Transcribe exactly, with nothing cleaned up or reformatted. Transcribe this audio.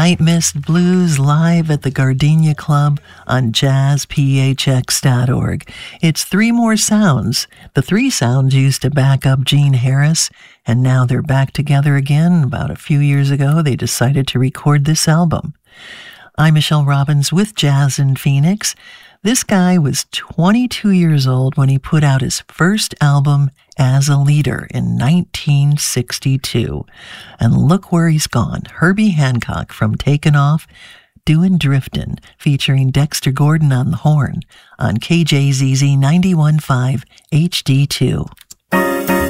Night Mist Blues live at the Gardenia Club on jazz p h x dot org. It's Three More Sounds. The three sounds used to back up Gene Harris, and now they're back together again. About a few years ago, they decided to record this album. I'm Michelle Robbins with Jazz in Phoenix. This guy was twenty-two years old when he put out his first album as a leader in nineteen sixty-two. And look where he's gone. Herbie Hancock from Takin' Off, doing Driftin', featuring Dexter Gordon on the horn on K J Z Z ninety-one point five H D two.